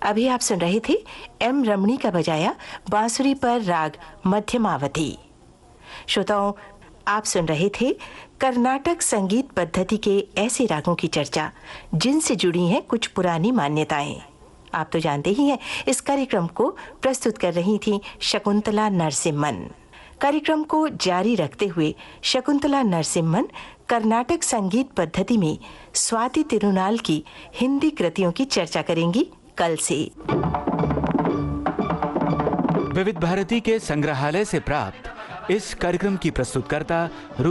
अभी आप सुन रहे थे एम रमणी का बजाया बांसुरी पर राग मध्यमावती। श्रोताओं, आप सुन रहे थे कर्नाटक संगीत पद्धति के ऐसे रागों की चर्चा जिनसे जुड़ी हैं कुछ पुरानी मान्यताएं। आप तो जानते ही हैं, इस कार्यक्रम को प्रस्तुत कर रही थी शकुंतला नरसिम्हन। कार्यक्रम को जारी रखते हुए शकुंतला नरसिम्हन कर्नाटक संगीत पद्धति में स्वाति तिरुनाल की हिंदी कृतियों की चर्चा करेंगी कल से। विविध भारती के संग्रहालय से प्राप्त इस कार्यक्रम की प्रस्तुतकर्ता